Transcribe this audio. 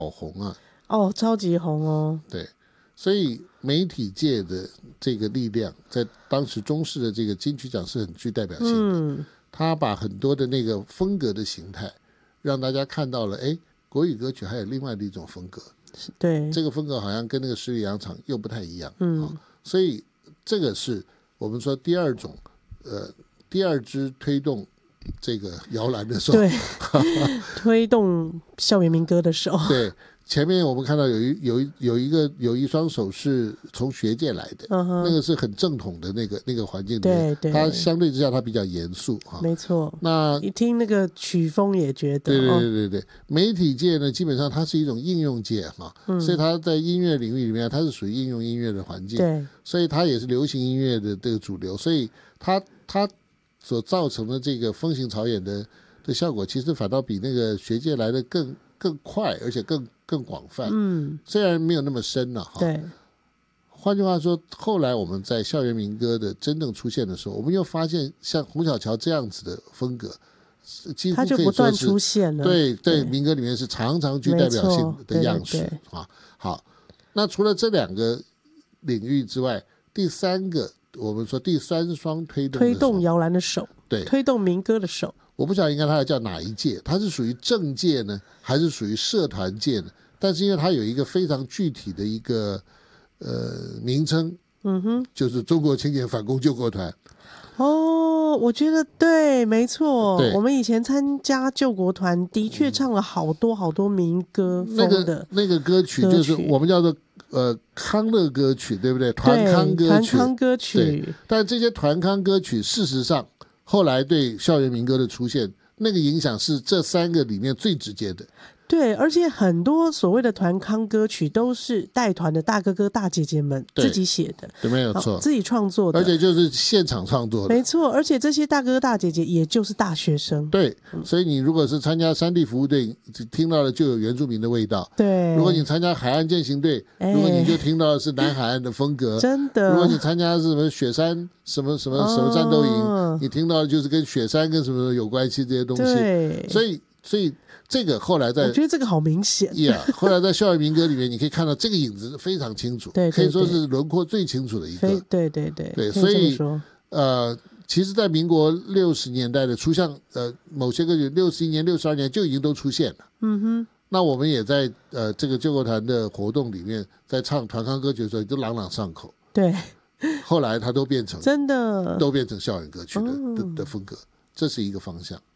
好红啊。 哦，超级红哦。 对，所以媒体界的这个力量在当时中视的这个金曲奖是很具代表性的。他把很多的那个风格的形态让大家看到了，哎，国语歌曲还有另外的一种风格。 对， 这个风格好像跟那个十里洋场又不太一样。所以这个是我们说第二种第二支推动这个摇篮的手。 对，推动校园民歌的手。 对，前面我们看到有一双手是从学界来的，那个是很正统的那个环境里面， 对， 它相对之下它比较严肃没错。 那一听那个曲风也觉得， 对，媒体界呢，基本上它是一种应用界所以它在音乐领域里面，它是属于应用音乐的环境， 对， 所以它也是流行音乐的这个主流，所以它所造成的这个风行草偃的效果，其实反倒比那个学界来的更快，而且更广泛。虽然没有那么深了对。 换句话说，后来我们在校园民歌的真正出现的时候，我们又发现像洪小乔这样子的风格，几乎可以说是它就不断出现了。 对，民歌里面是常常具代表性的样式。 对好，那除了这两个领域之外，第三个我们说第三双推动摇篮的手， 对， 推动民歌的手。 我不晓得应该它叫哪一届，它是属于政界呢，还是属于社团界呢？但是因为它有一个非常具体的一个名称，就是中国青年反共救国团。 哦，我觉得对，没错。 对， 我们以前参加救国团，的确唱了好多民歌风的那个歌曲，就是我们叫做康乐歌曲，对不对？团康歌曲。对，但这些团康歌曲，事实上后来对校园民歌的出现，那个影响是这三个里面最直接的。 对，而且很多所谓的团康歌曲都是带团的大哥哥大姐姐们自己写的， 对，没有错， 自己创作的， 而且就是现场创作的， 没错。而且这些大哥哥大姐姐也就是大学生， 对，所以你如果是参加山地服务队，听到的就有原住民的味道。 对， 如果你参加海岸健行队，如果你就听到的是南海岸的风格， 真的。 如果你参加是什么雪山什么战斗营，你听到的就是跟雪山跟什么有关系这些东西。 对， 所以这个后来在， 我觉得这个好明显。 后来在校园民歌里面，你可以看到这个影子非常清楚， 对， 可以说是轮廓最清楚的一个。 对， 所以其实，在民国60年代的初像某些歌曲61年、62年就已经都出现了。那我们也在这个救国团的活动里面，在唱团康歌曲的时候，都朗朗上口。 对， 后来它都变成真的都变成校园歌曲的风格，这是一个方向。